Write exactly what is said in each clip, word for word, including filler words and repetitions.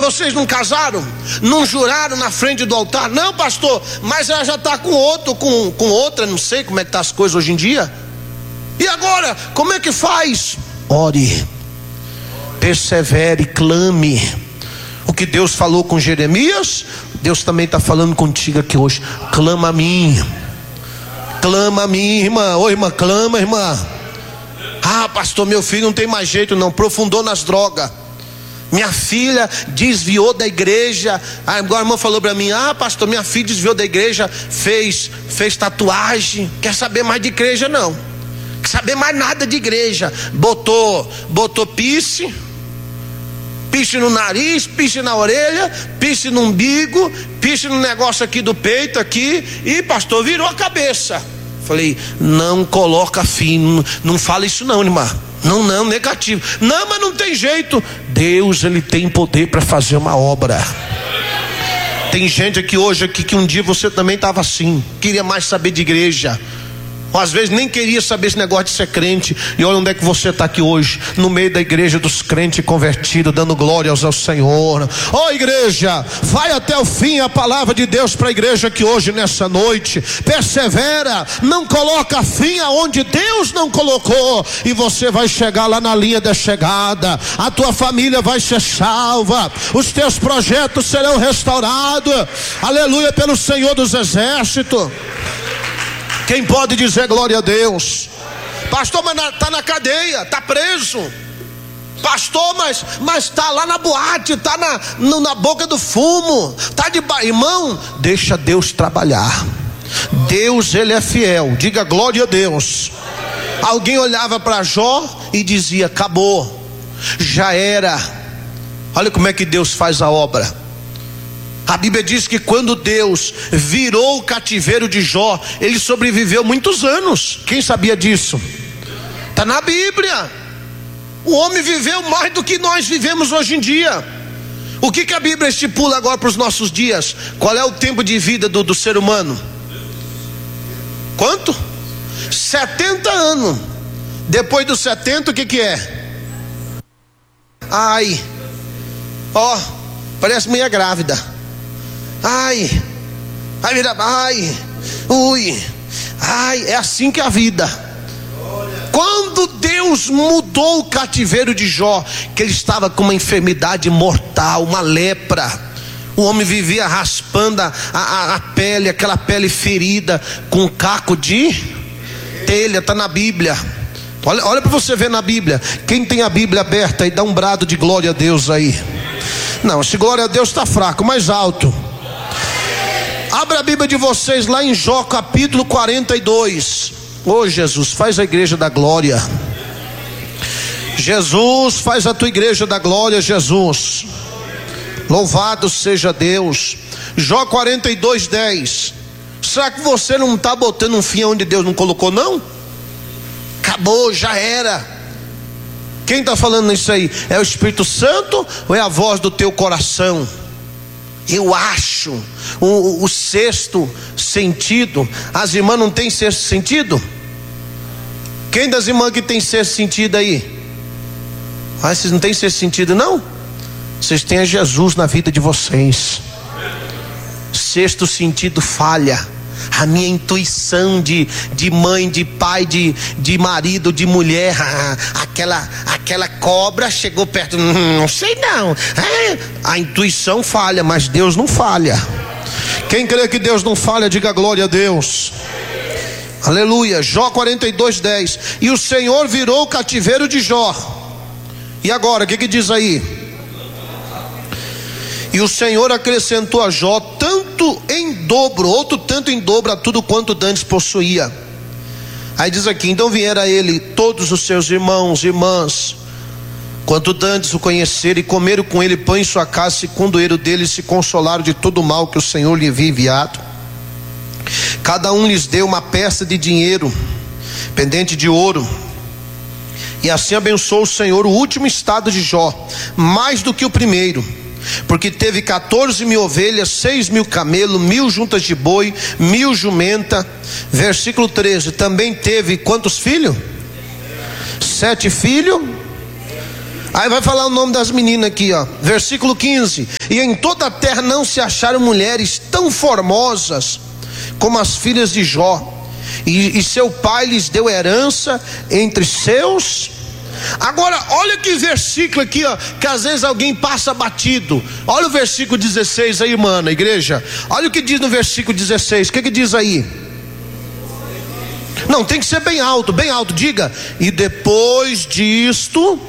vocês não casaram? Não juraram na frente do altar? Não, pastor, mas ela já está com outro, com, com outra, não sei como é que tá as coisas hoje em dia. E agora, como é que faz? Ore, persevere, clame. O que Deus falou com Jeremias, Deus também está falando contigo aqui hoje. Clama a mim, clama a mim, irmã. Ô irmã, clama, irmã. Ah, pastor, meu filho não tem mais jeito não, aprofundou nas drogas. Minha filha desviou da igreja. Agora a irmã falou para mim: ah, pastor, minha filha desviou da igreja, fez, fez tatuagem. Quer saber mais de igreja não, quer saber mais nada de igreja. Botou, botou piercing, piercing no nariz, piercing na orelha, piercing no umbigo, piercing no negócio aqui do peito aqui. E pastor, virou a cabeça. Falei: não coloca fim, não, não fala isso não, irmã. Não, não, negativo. Não, mas não tem jeito. Deus, ele tem poder para fazer uma obra. Tem gente aqui hoje aqui que um dia você também estava assim, queria mais saber de igreja, ou às vezes nem queria saber esse negócio de ser crente. E olha onde é que você está aqui hoje, no meio da igreja dos crentes convertidos, dando glórias ao Senhor. Ó oh, igreja, vai até o fim a palavra de Deus para a igreja aqui hoje, nessa noite. Persevera, não coloca fim aonde Deus não colocou, e você vai chegar lá na linha da chegada. A tua família vai ser salva, os teus projetos serão restaurados. Aleluia, pelo Senhor dos Exércitos. Quem pode dizer glória a Deus? Pastor, mas está na cadeia, está preso. Pastor, mas está lá na boate, está na, no, na boca do fumo, está de ba... Irmão, deixa Deus trabalhar. Deus, ele é fiel. Diga glória a Deus. Alguém olhava para Jó e dizia: acabou, já era. Olha como é que Deus faz a obra. A Bíblia diz que quando Deus virou o cativeiro de Jó, ele sobreviveu muitos anos. Quem sabia disso? Está na Bíblia. O homem viveu mais do que nós vivemos hoje em dia. O que, que a Bíblia estipula agora para os nossos dias? Qual é o tempo de vida do, do ser humano? Quanto? setenta anos. Depois dos setenta, o que que é? Ai, ó, parece mulher grávida. Ai, ai, ai, ui, ai, é assim que é a vida. Quando Deus mudou o cativeiro de Jó, que ele estava com uma enfermidade mortal, uma lepra, o homem vivia raspando a, a, a pele, aquela pele ferida, com um caco de telha. Está na Bíblia. Olha, olha para você ver na Bíblia. Quem tem a Bíblia aberta aí, dá um brado de glória a Deus aí. Não, esse glória a Deus está fraco, mais alto. Abra a Bíblia de vocês lá em Jó capítulo quarenta e dois. Ô Jesus, faz a igreja da glória. Jesus, faz a tua igreja da glória, Jesus. Louvado seja Deus. Jó quarenta e dois, dez. Será que você não está botando um fim onde Deus não colocou não? Acabou, já era. Quem está falando isso aí? É o Espírito Santo ou é a voz do teu coração? Eu acho o, o sexto sentido. As irmãs não têm sexto sentido? Quem das irmãs que tem sexto sentido aí? Ah, vocês não têm sexto sentido não? Vocês têm a Jesus na vida de vocês. Sexto sentido falha. A minha intuição de, de mãe, de pai, de, de marido, de mulher, aquela, aquela cobra chegou perto, não sei não, é, a intuição falha, mas Deus não falha. Quem crê que Deus não falha, diga glória a Deus. Aleluia. Jó quarenta e dois, dez. E o Senhor virou o cativeiro de Jó. E agora, o que que diz aí? E o Senhor acrescentou a Jó tanto em dobro, outro tanto em dobro a tudo quanto dantes possuía. Aí diz aqui: então vieram a ele todos os seus irmãos e irmãs, quanto dantes o conheceram, e comeram com ele pão em sua casa, se condoeram dele, e se consolaram de todo o mal que o Senhor lhe havia enviado. Cada um lhes deu uma peça de dinheiro, pendente de ouro. E assim abençoou o Senhor o último estado de Jó, mais do que o primeiro, porque teve quatorze mil ovelhas, seis mil camelos, mil juntas de boi, mil jumenta. Versículo treze. Também teve quantos filhos? Sete filhos. Aí vai falar o nome das meninas aqui, ó. Versículo quinze. E em toda a terra não se acharam mulheres tão formosas como as filhas de Jó. E, e seu pai lhes deu herança entre seus. Agora, olha que versículo aqui, ó, que às vezes alguém passa batido. Olha o versículo dezesseis aí, mano, igreja. Olha o que diz no versículo dezesseis. O que que diz aí? Não, tem que ser bem alto, bem alto. Diga: e depois disto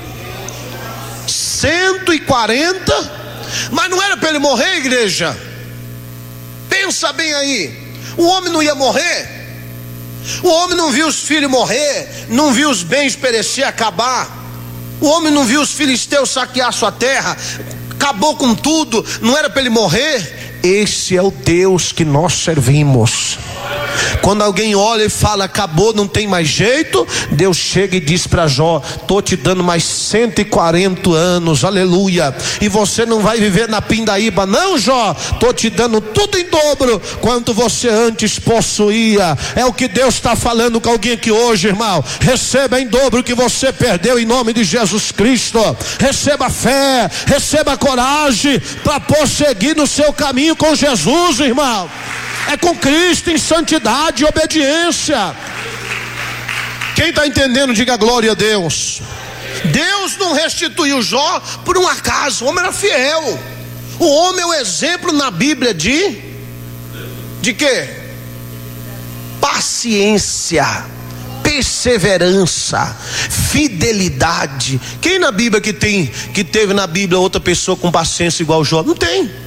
cento e quarenta. Mas não era para ele morrer, igreja? Pensa bem aí. O homem não ia morrer. O homem não viu os filhos morrer, não viu os bens perecer, acabar. O homem não viu os filisteus saquear sua terra, acabou com tudo. Não era para ele morrer? Esse é o Deus que nós servimos. Quando alguém olha e fala acabou, não tem mais jeito, Deus chega e diz para Jó: estou te dando mais cento e quarenta anos, aleluia. E você não vai viver na pindaíba não, Jó. Estou te dando tudo em dobro quanto você antes possuía. É o que Deus está falando com alguém aqui hoje, irmão. Receba em dobro o que você perdeu em nome de Jesus Cristo. Receba fé, receba coragem para prosseguir no seu caminho com Jesus, irmão. É com Cristo em santidade e obediência. Quem está entendendo, diga glória a Deus. Deus não restituiu Jó por um acaso. O homem era fiel. O homem é o exemplo na Bíblia de De quê? Paciência, perseverança, fidelidade. Quem na Bíblia que tem, que teve na Bíblia outra pessoa com paciência igual Jó? Não tem.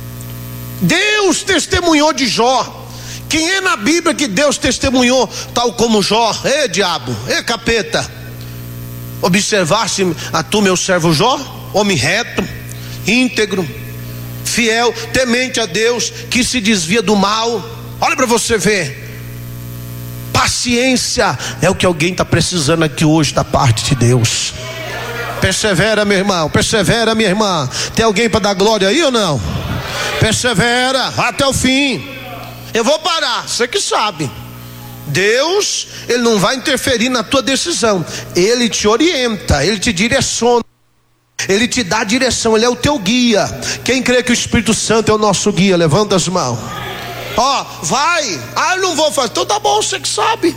Deus testemunhou de Jó. Quem é na Bíblia que Deus testemunhou tal como Jó? Ê diabo, ê capeta, observaste a tu meu servo Jó? Homem reto, íntegro, fiel, temente a Deus, que se desvia do mal. Olha para você ver. Paciência é o que alguém está precisando aqui hoje da parte de Deus. Persevera, meu irmão, persevera, minha irmã. Tem alguém para dar glória aí ou não? Persevera até o fim. Eu vou parar, você que sabe. Deus, Ele não vai interferir na tua decisão. Ele te orienta, Ele te direciona, Ele te dá direção, Ele é o teu guia. Quem crê que o Espírito Santo é o nosso guia, levanta as mãos. Ó, vai. Ah, eu não vou fazer. Então tá bom, você que sabe.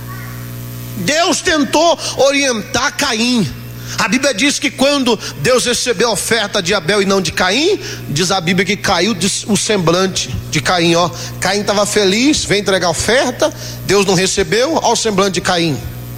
Deus tentou orientar Caim. A Bíblia diz que quando Deus recebeu a oferta de Abel e não de Caim, diz a Bíblia que caiu o semblante de Caim, ó. Caim estava feliz, veio entregar a oferta, Deus não recebeu, ó o semblante de Caim.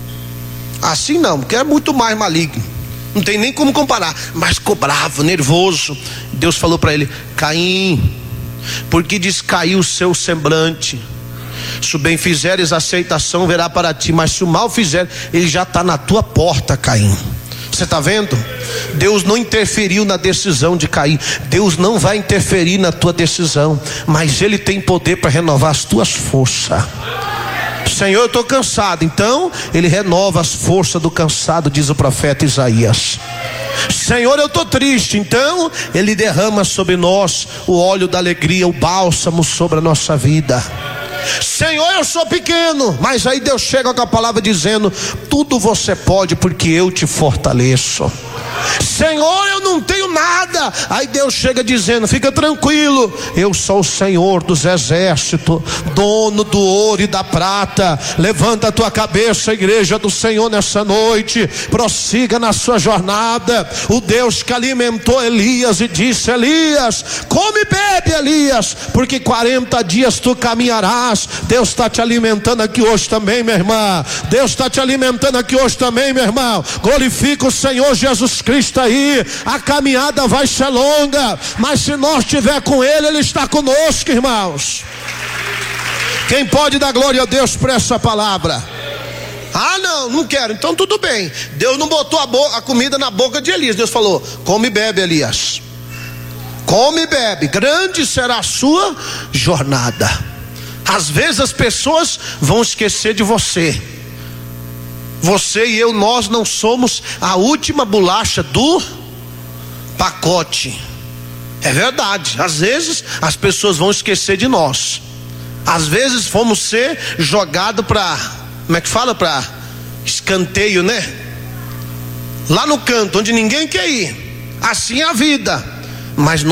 Assim não, porque é muito mais maligno, não tem nem como comparar. Mas ficou bravo, nervoso. Deus falou para ele: Caim, porque descaiu o seu semblante? Se o bem fizeres, a aceitação verá para ti, mas se o mal fizer, ele já está na tua porta, Caim. Você está vendo? Deus não interferiu na decisão de Caim. Deus não vai interferir na tua decisão, mas Ele tem poder para renovar as tuas forças. Senhor, eu estou cansado. Então Ele renova as forças do cansado, diz o profeta Isaías. Senhor, eu estou triste. Então Ele derrama sobre nós o óleo da alegria, o bálsamo sobre a nossa vida. Senhor, eu sou pequeno, mas aí Deus chega com a palavra dizendo: tudo você pode, porque eu te fortaleço. Senhor, eu não tenho nada. Aí Deus chega dizendo: fica tranquilo, eu sou o Senhor dos exércitos, dono do ouro e da prata. Levanta a tua cabeça, igreja do Senhor, nessa noite. Prossiga na sua jornada. O Deus que alimentou Elias e disse: Elias, come e bebe, Elias, porque quarenta dias tu caminharás. Deus está te alimentando aqui hoje também, minha irmã. Deus está te alimentando aqui hoje também, meu irmão. Glorifica o Senhor Jesus Cristo aí. A caminhada vai ser longa, mas se nós estiver com Ele, Ele está conosco, irmãos. Quem pode dar glória a Deus por essa palavra? Ah, não, não quero. Então tudo bem. Deus não botou a, bo- a comida na boca de Elias. Deus falou: come e bebe, Elias. Come e bebe. Grande será a sua jornada. Às vezes as pessoas vão esquecer de você. Você e eu, nós não somos a última bolacha do pacote. É verdade. Às vezes as pessoas vão esquecer de nós. Às vezes vamos ser jogados para, como é que fala, para escanteio, né? lá no canto onde ninguém quer ir. Assim é a vida. Mas